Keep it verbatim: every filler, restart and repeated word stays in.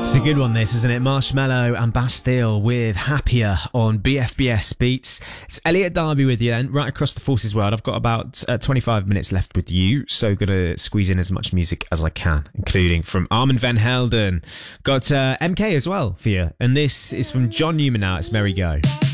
It's a good one, this, isn't it? Marshmello and Bastille with Happier on B F B S Beats. It's Elliot Darby with you then, right across the Forces world. I've got about uh, twenty-five minutes left with you, so going to squeeze in as much music as I can, including from Armand van Helden. Got uh, M K as well for you, and this is from John Newman now. It's Merry Go.